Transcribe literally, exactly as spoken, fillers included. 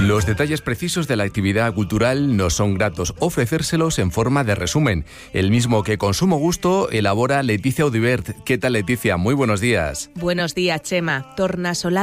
Los detalles precisos de la actividad cultural nos son gratos ofrecérselos en forma de resumen, el mismo que con sumo gusto elabora Leticia Audibert. ¿Qué tal, Leticia? Muy buenos días. Buenos días, Chema. Tornasolada